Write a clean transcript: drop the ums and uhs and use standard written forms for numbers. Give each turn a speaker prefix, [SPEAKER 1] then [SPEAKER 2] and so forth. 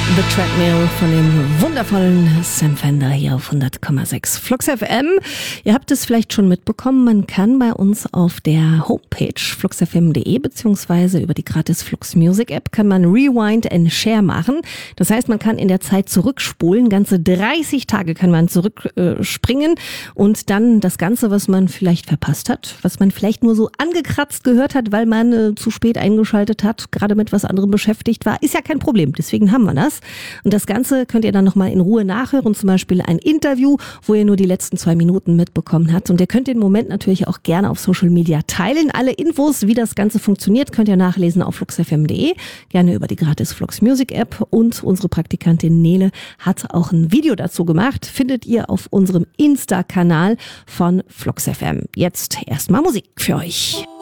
[SPEAKER 1] The Treadmill von dem wundervollen Sam Fender hier auf 100,6 Flux FM. Ihr habt es vielleicht schon mitbekommen, man kann bei uns auf der Homepage fluxfm.de beziehungsweise über die gratis Flux Music App kann man Rewind and Share machen. Das heißt, man kann in der Zeit zurückspulen, ganze 30 Tage kann man zurückspringen und dann das Ganze, was man vielleicht verpasst hat, was man vielleicht nur so angekratzt gehört hat, weil man zu spät eingeschaltet hat, gerade mit was anderem beschäftigt war, ist ja kein Problem. Deswegen haben wir das. Und das Ganze könnt ihr dann nochmal in Ruhe nachhören, zum Beispiel ein Interview, wo ihr nur die letzten 2 Minuten mitbekommen habt. Und ihr könnt den Moment natürlich auch gerne auf Social Media teilen. Alle Infos, wie das Ganze funktioniert, könnt ihr nachlesen auf fluxfm.de, gerne über die gratis Flux Music App. Und unsere Praktikantin Nele hat auch ein Video dazu gemacht, findet ihr auf unserem Insta-Kanal von Flux FM. Jetzt erstmal Musik für euch.